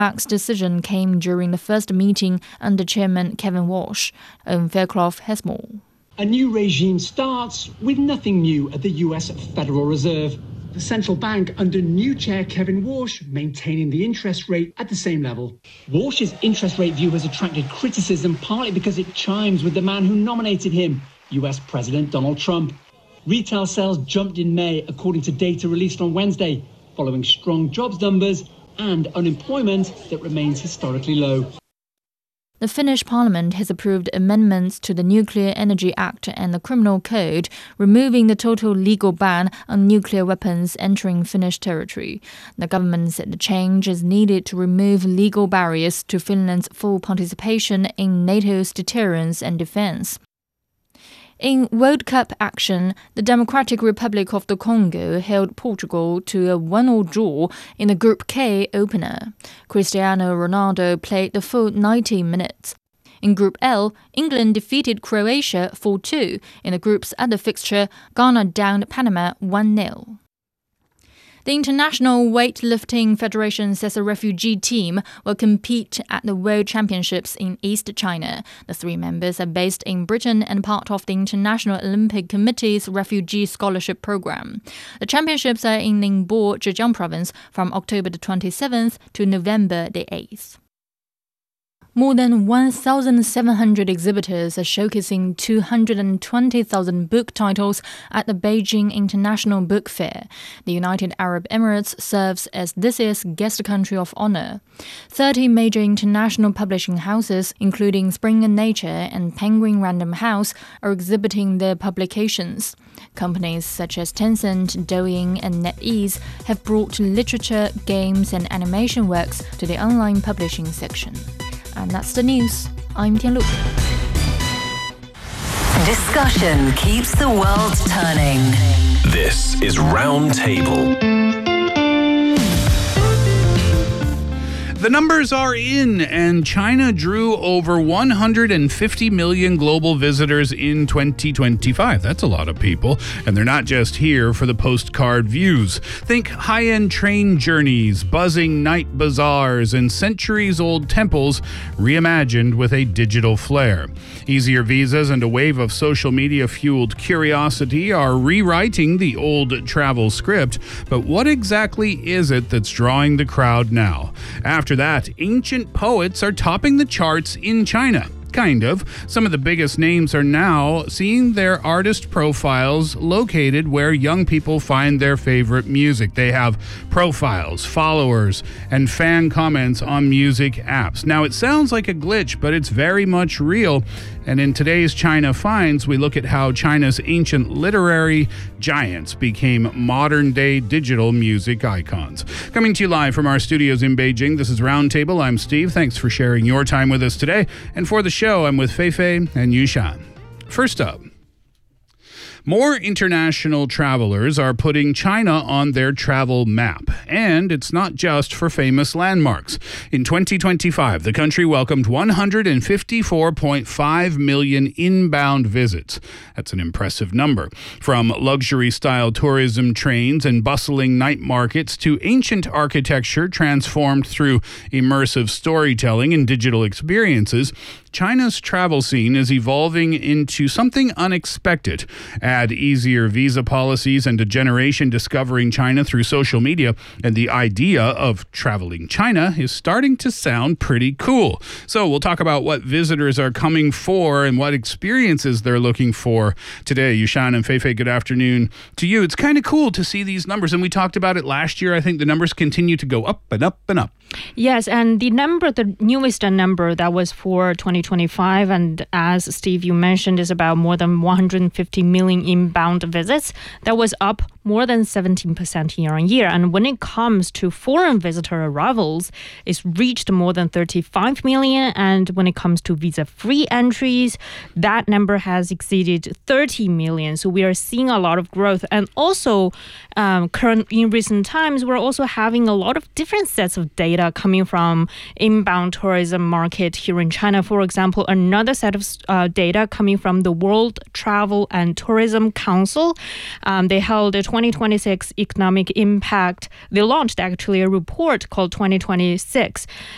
Mac's decision came during the first meeting under Chairman Kevin Walsh. Fairclough has more. A new regime starts with nothing new at the US Federal Reserve. The central bank under new chair Kevin Walsh maintaining the interest rate at the same level. Walsh's interest rate view has attracted criticism partly because it chimes with the man who nominated him, US President Donald Trump. Retail sales jumped in May according to data released on Wednesday, following strong jobs numbers and unemployment that remains historically low. The Finnish Parliament has approved amendments to the Nuclear Energy Act and the Criminal Code, removing the total legal ban on nuclear weapons entering Finnish territory. The government said the change is needed to remove legal barriers to Finland's full participation in NATO's deterrence and defense. In World Cup action, the Democratic Republic of the Congo held Portugal to a 1-1 draw in the Group K opener. Cristiano Ronaldo played the full 90 minutes. In Group L, England defeated Croatia 4-2. In the group's other fixture, Ghana downed Panama 1-0. The International Weightlifting Federation says a refugee team will compete at the World Championships in East China. The 3 members are based in Britain and part of the International Olympic Committee's Refugee Scholarship Program. The championships are in Ningbo, Zhejiang Province from October the 27th to November the 8th. More than 1,700 exhibitors are showcasing 220,000 book titles at the Beijing International Book Fair. The United Arab Emirates serves as this year's guest country of honor. 30 major international publishing houses, including Springer Nature and Penguin Random House, are exhibiting their publications. Companies such as Tencent, Douyin, and NetEase have brought literature, games, and animation works to the online publishing section. And that's the news. I'm Tianlu. Discussion keeps the world turning. This is Roundtable. The numbers are in, and China drew over 150 million global visitors in 2025. That's a lot of people, and they're not just here for the postcard views. Think high-end train journeys, buzzing night bazaars, and centuries-old temples reimagined with a digital flair. Easier visas and a wave of social media-fueled curiosity are rewriting the old travel script, but what exactly is it that's drawing the crowd now? After that, ancient poets are topping the charts in China. Kind of. Some of the biggest names are now seeing their artist profiles located where young people find their favorite music. They have profiles, followers, and fan comments on music apps. Now, it sounds like a glitch, but it's very much real. And in today's China Finds, we look at how China's ancient literary giants became modern-day digital music icons. Coming to you live from our studios in Beijing, this is Roundtable. I'm Steve. Thanks for sharing your time with us today. And for the show, I'm with Feifei and Yushan. First up, more international travelers are putting China on their travel map, and it's not just for famous landmarks. In 2025, the country welcomed 154.5 million inbound visits. That's an impressive number. From luxury-style tourism trains and bustling night markets to ancient architecture transformed through immersive storytelling and digital experiences, China's travel scene is evolving into something unexpected. Add easier visa policies and a generation discovering China through social media, and the idea of traveling China is starting to sound pretty cool. So we'll talk about what visitors are coming for and what experiences they're looking for today. Yushan and Feifei, good afternoon to you. It's kind of cool to see these numbers, and we talked about it last year. I think the numbers continue to go up and up and up. Yes, and the newest number that was for 2025, and as Steve, you mentioned, is about more than 150 million inbound visits. That was up more than 17% year on year. And when it comes to foreign visitor arrivals, it's reached more than 35 million. And when it comes to visa-free entries, that number has exceeded 30 million. So we are seeing a lot of growth. And also, in recent times, we're also having a lot of different sets of data coming from inbound tourism market here in China. For example, another set of data coming from the World Travel and Tourism Council. They held a 2026 economic impact. They launched actually a report called 2026